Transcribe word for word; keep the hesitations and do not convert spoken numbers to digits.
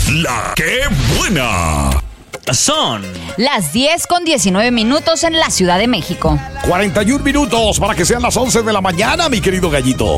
La que buena. Son las diez con diecinueve minutos en la Ciudad de México. cuarenta y un minutos para que sean las once de la mañana, mi querido gallito.